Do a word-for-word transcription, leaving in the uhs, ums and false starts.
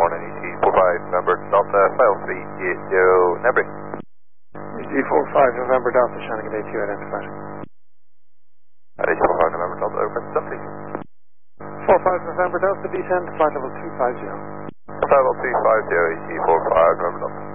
morning, E T four five November Delta, file three eight zero, Nebri. E T four five November Delta, Shannon Day two identified. E T four five November Delta, over Delta. four five November Delta, descend, flight level two five zero. Flight level two five zero, E T four five November Delta.